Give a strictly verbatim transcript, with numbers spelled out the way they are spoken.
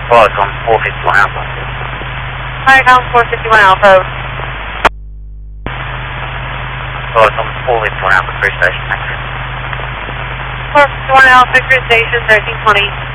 Flight on four fifty-one Alpha. Flight on four fifty-one Alpha. Flight on four fifty-one Alpha, Cruise Station, thank you. four fifty-one Alpha, Cruise Station, thirteen twenty.